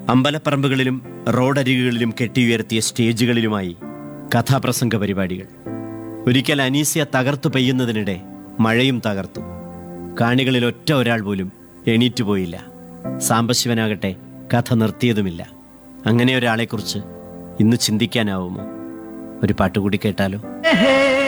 അമ്പലപ്പറമ്പുകളിലും റോഡരികുകളിലും കെട്ടിയുയർത്തിയ സ്റ്റേജുകളിലുമായി കഥാപ്രസംഗ പരിപാടികൾ. ഒരിക്കൽ അനീസ്യ തകർത്തു പെയ്യുന്നതിനിടെ മഴയും തകർത്തു. കാണികളിൽ ഒറ്റ ഒരാൾ പോലും എണീറ്റുപോയില്ല. സാംബശിവനാകട്ടെ കഥ നിർത്തിയതുമില്ല. അങ്ങനെ ഒരാളെക്കുറിച്ച് ഇന്ന് ചിന്തിക്കാനാവുമോ? ഒരു പാട്ടുകൂടി കേട്ടാലോ?